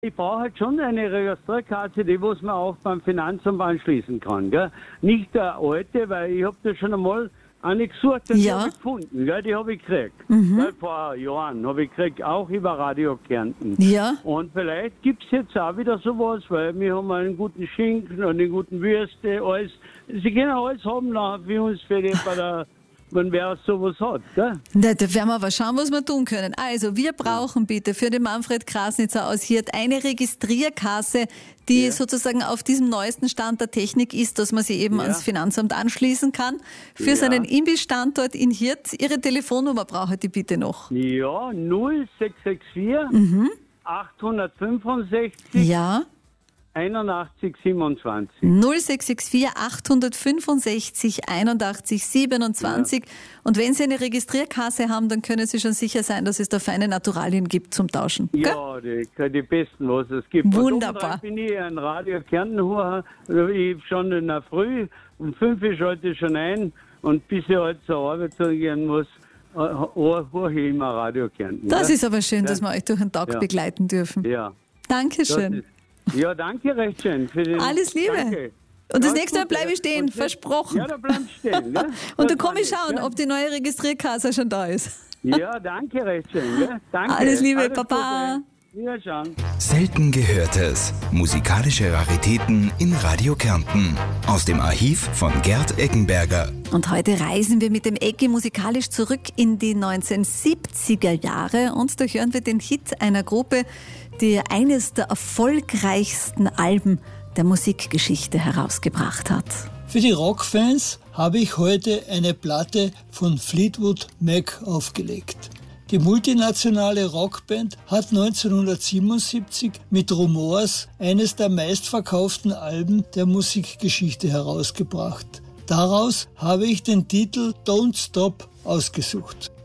Ich brauche halt schon eine Registrierkarte, die was man auch beim Finanzamt anschließen kann. Gell? Nicht der alte, weil ich habe da schon einmal eine gesucht, die habe ich gefunden. Gell? Die habe ich gekriegt. Vor Jahren habe ich gekriegt, auch über Radio Kärnten. Ja. Und vielleicht gibt es jetzt auch wieder sowas, weil wir haben einen guten Schinken und eine guten Würste, alles. Sie können alles haben nachher für uns, für die, bei der, wenn wer sowas hat, gell? Na, da werden wir aber schauen, was wir tun können. Also, wir brauchen bitte für den Manfred Krasnitzer aus Hirt eine Registrierkasse, die sozusagen auf diesem neuesten Stand der Technik ist, dass man sie eben ans Finanzamt anschließen kann. Für seinen Imbissstandort in Hirt. Ihre Telefonnummer brauche ich bitte noch. Ja, 0664 865 Ja. 81 27. 0664 865 81 27. Und wenn Sie eine Registrierkasse haben, dann können Sie schon sicher sein, dass es da feine Naturalien gibt zum Tauschen. Ja, die besten, was es gibt. Wunderbar. Und bin ich ein Radio Kärnten hoch. Ich schon in der Früh, um 5 Uhr schalte ich schon ein. Und bis ich halt zur Arbeit gehen muss, höre ich immer Radio Kärnten. Das ist aber schön, dass wir euch durch den Tag begleiten dürfen. Ja. Dankeschön. Ja, danke recht schön. Für den, Alles Liebe. Danke. Und das nächste Mal bleibe ich stehen, versprochen. Ja, da bleib ich stehen. Ne? Und dann komme ich schauen, ob die neue Registrierkasse schon da ist. Ja, danke recht schön. Ne? Danke. Alles Liebe, Alles Papa. Gute. Ja, schon. Selten Gehörtes. Musikalische Raritäten in Radio Kärnten. Aus dem Archiv von Gerd Eggenberger. Und heute reisen wir mit dem Eggi musikalisch zurück in die 1970er Jahre. Und da hören wir den Hit einer Gruppe, die eines der erfolgreichsten Alben der Musikgeschichte herausgebracht hat. Für die Rockfans habe ich heute eine Platte von Fleetwood Mac aufgelegt. Die multinationale Rockband hat 1977 mit Rumors eines der meistverkauften Alben der Musikgeschichte herausgebracht. Daraus habe ich den Titel Don't Stop ausgesucht.